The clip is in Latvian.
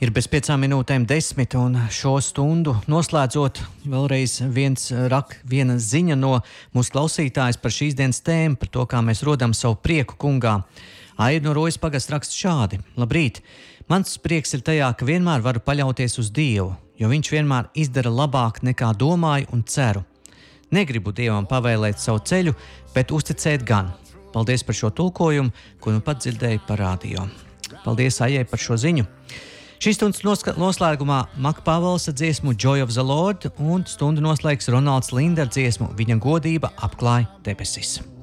Ir bez 5 minūtēm 10, un šo stundu noslēdzot vēlreiz viena ziņa no mūsu klausītājas par šīs dienas tēmu, par to, kā mēs rodam savu prieku kungā. Aida no Rojas pagasta raksta šādi: Labrīt! Mans prieks ir tajā, ka vienmēr varu paļauties uz Dievu, jo viņš vienmēr izdara labāk nekā domāju un ceru. Negribu Dievam pavēlēt savu ceļu, bet uzticēt gan. Paldies par šo tulkojumu, ko nu pat dzirdēju par radio. Paldies Aijai par šo ziņu. Šīs stundas noslēgumā Maka Pavelsa dziesmu Joy of the Lord un stundu noslēgs Ronalds Linda dziesmu Viņa godība apklāj debesis.